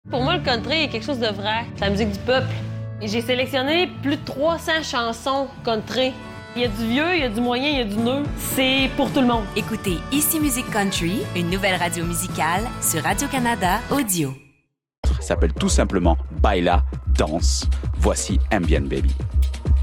Pour moi, le country est quelque chose de vrai. C'est la musique du peuple. Et j'ai sélectionné plus de 300 chansons country. Il y a du vieux, il y a du moyen, il y a du neuf. C'est pour tout le monde. Écoutez Ici Musique Country, une nouvelle radio musicale sur Radio-Canada Audio. Ça s'appelle tout simplement Baila, danse. Voici Ambient Baby.